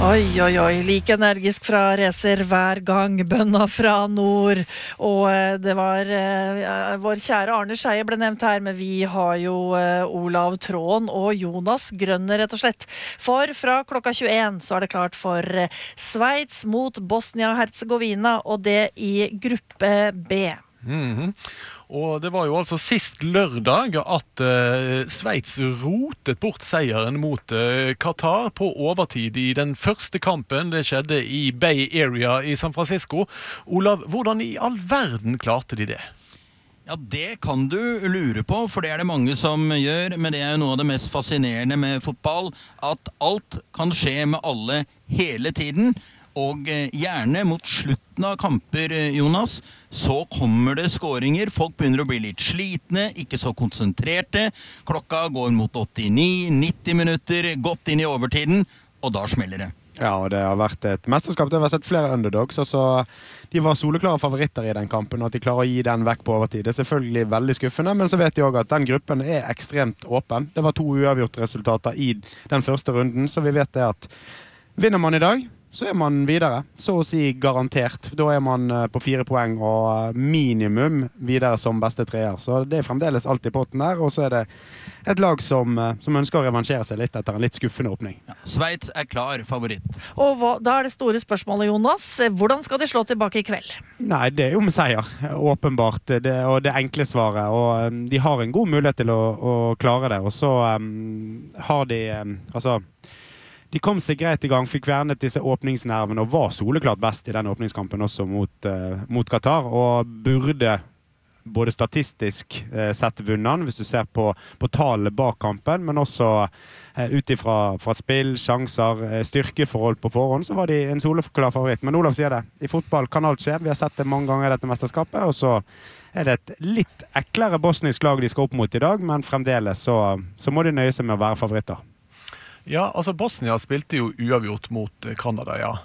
Oi, oi, oi, like energisk fra racer hver gang, bønna fra nord. Og det var vår kjære Arne Scheie ble nevnt her, men vi har jo Olav Tråen og Jonas Grønner rett og slett. For fra klokka 21 så er det klart for Sveits mot Bosnia-Herzegovina, og det i gruppe B. Og det var jo altså sist lørdag at Sveits rotet bort seieren mot Qatar på overtid i den første kampen. Det skjedde i Bay Area i San Francisco. Olav, hvordan i all verden klarte de det? Ja, det kan du lure på, for det er det mange som gjør, men det er jo noe av det mest fascinerende med fotball, at alt kan skje med alle hele tiden. Og gjerne mot slutten av kamper, Jonas, så kommer det skåringer. Folk begynner å bli litt slitne, ikke så konsentrerte. Klokka går mot 89-90 minutter, godt inn i overtiden, og da smeller det. Ja, og det har vært et mesterskap. Det har sett flere underdogs, og så de var soleklare favoritter i den kampen, og at de klarer å gi den vekk på overtid. Det er selvfølgelig veldig skuffende, men så vet de også at den gruppen er ekstremt åpen. Det var 2 uavgjorte resultater i den første runden, så vi vet det at vinner man i dag, så er man videre, så å si garantert. Da er man på 4 poeng og minimum videre som beste treer. Så det er fremdeles alt i potten der, og så er det et lag som ønsker å revansjere seg litt etter en litt skuffende åpning. Ja, Sveits er klar favoritt. Og da er det store spørsmålet, Jonas. Hvordan skal de slå tilbake i kveld? Nei, det er jo med seier, åpenbart. Og det enkle svaret. Og de har en god mulighet til å klare det. Og så har de... De kom seg greit i gang, fikk vernet disse åpningsnervene og var soleklart best i den åpningskampen også mot Qatar, og burde både statistisk sett vunnet, hvis du ser på tallet bak kampen, men også utifra spill, sjanser, styrkeforhold på forhånd, så var de en soleklar favoritt. Men Olav sier det, i fotball kan alt skje, vi har sett det mange ganger i dette mesterskapet, og så er det et litt eklere bosnisk lag de skal opp mot i dag, men fremdeles så må de nøye seg med å være favoritter. Ja, altså Bosnia spilte jo uavgjort mot Kanada, ja.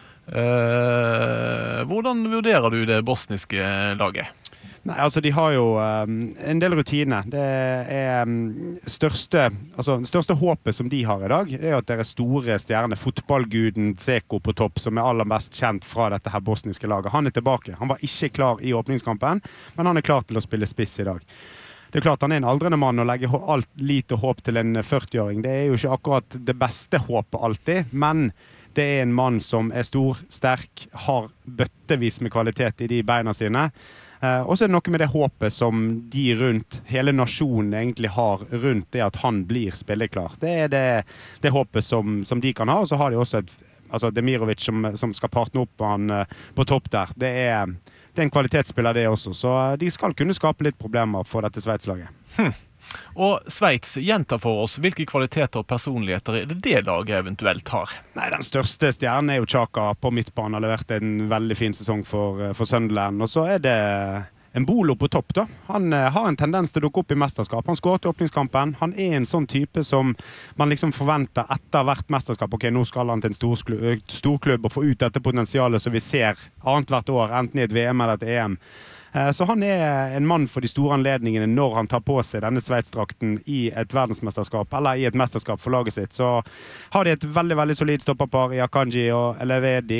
Hvordan vurderer du det bosniske laget? Nei, altså de har jo en del rutine. Det er det største håpet som de har i dag, er at deres store stjerne, fotballguden Dzeko på topp, som er aller mest kjent fra dette her bosniske laget. Han er tilbake. Han var ikke klar i åpningskampen, men han er klar til å spille spiss i dag. Det er klart han er en aldrende mann, og legger alt lite håp til en 40-åring. Det er jo ikke akkurat det beste håpet alltid, men det er en mann som er stor, sterk, har bøttevis med kvalitet i de beina sine. Og så er det noe med det håpet som de rundt, hele nasjonen egentlig har rundt det at han blir spilleklar. Det er det håpet som de kan ha, og så har de også Demirovic som skal partne opp han på topp der. Det er en kvalitetsspiller det også, så de skal kunne skape litt problemer for dette Sveitslaget. Og Sveits gjentar for oss, hvilke kvaliteter og personligheter er det laget eventuelt har? Nei, den største stjernen er jo Xhaka på midtbanen, har levert en veldig fin sesong for Sunderland, og så er det Embolo på topp da. Han har en tendens til å dukke opp i mesterskap. Han skåret i åpningskampen. Han er en sånn type som man liksom forventer etter hvert mesterskap. Ok, nå skal han til en storklubb og få ut dette potensialet som vi ser annet hvert år, enten i et VM eller et EM. Så han er en mann for de store anledningene når han tar på seg denne Sveits-drakten i et verdensmesterskap, eller i et mesterskap for laget sitt. Så har de et veldig, veldig solid stopperpar i Akanji og Elevedi.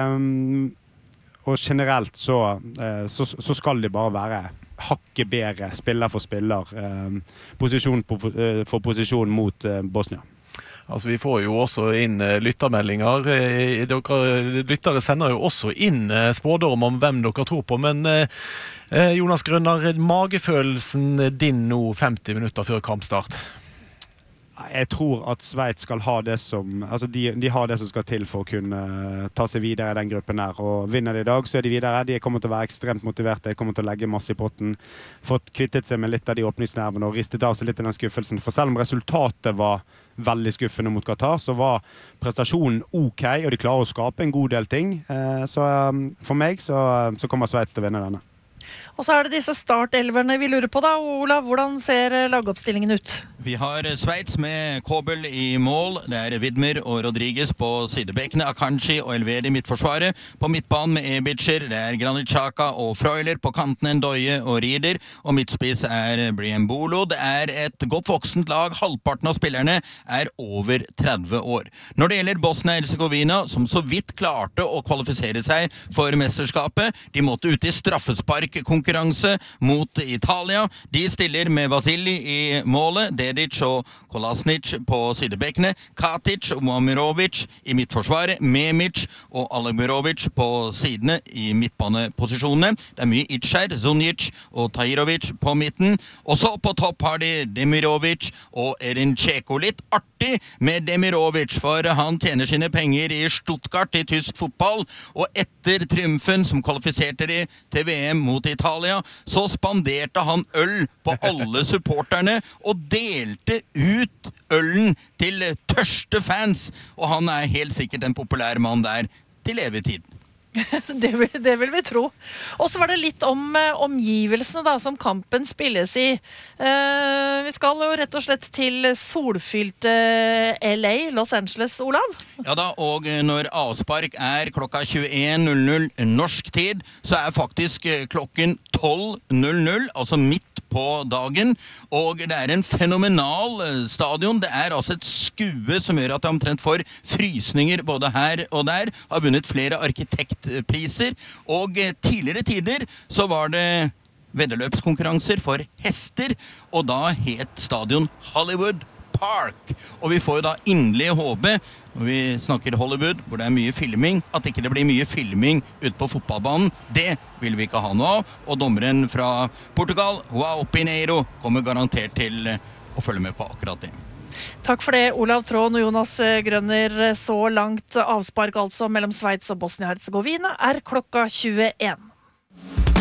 Og generelt så skal de bare være hakket bedre, spiller for spiller, posisjon for posisjon mot Bosnia. Altså vi får jo også inn lyttermeldinger. Dere lyttere sender jo også inn spådom om hvem dere tror på, men Jonas Grønner, magefølelsen din nå 50 minutter før kampstart? Jeg tror at Sveits skal ha det som, altså de har det som skal til for å kunne ta seg videre i den gruppen her, og vinner de i dag så er de videre. De kommer til å være ekstremt motiverte, de kommer til å legge masse i potten, fått kvittet seg med litt av de åpningsnervene og ristet av seg litt av den skuffelsen, for selv om resultatet var veldig skuffende mot Qatar, så var prestasjonen ok, og de klarer å skape en god del ting, så for meg så kommer Sveits til å vinne denne. Og så er det disse startelverne vi lurer på da, Olav, hvordan ser lagoppstillingen ut? Vi har Sveits med Kobel i mål. Det Widmer og Rodriguez på sidebekene. Akanji og Elvedi i midtforsvaret. På midtbanen med Ebitcher. Det Granit Xhaka og Freuler. På kanten Ndoye og Rieder. Og midtspiss Brian Bolo. Det et godt voksent lag. Halvparten av spillerne over 30 år. Når det gjelder Bosnia-Herzegovina, som så vidt klarte å kvalifisere seg for mesterskapet, de måtte ut i straffesparkkonkurranse mot Italia. De stiller med Vasili i målet. Dedic og Kolasnic på sidebekene, Katic og Momirovic i midtforsvaret, Memic og Alekberovic på sidene i midtbaneposisjonene. Det mye Itcher, Zunic og Tahirovic på midten. Og så på topp har de Demirovic og Erin Čeko. Litt artig med Demirovic, for han tjener sine penger i Stuttgart i tysk fotball, og etter triumfen som kvalifiserte de til VM mot Italia, så spanderte han øl på alle supporterne og delte ut ølen til tørste fans, og han helt sikkert en populær mann der til evig tid. Det vil vi tro. Og så var det litt om omgivelsene da, som kampen spilles i. Vi skal jo rett og slett til solfylte LA, Los Angeles, Olav. Ja da, og når avspark klokka 21:00 norsk tid, så faktisk klokken 12:00, altså midt på dagen, og det en fenomenal stadion. Det altså et skue som gjør at det omtrent får frysninger både her og der, har vunnet flere arkitektpriser, og tidligere tider så var det veddeløpskonkurranser for hester, og da het stadion Hollywood Park. Og vi får jo da inderlig håpe, når vi snakker Hollywood, hvor det mye filming, at ikke det blir mye filming ute på fotballbanen. Det vil vi ikke ha noe av. Og dommeren fra Portugal, João Pinheiro, kommer garantert til å følge med på akkurat det. Takk for det, Olav Trån og Jonas Grønner. Så langt avspark altså mellom Sveits og Bosnia-Herzegovina klokka 21.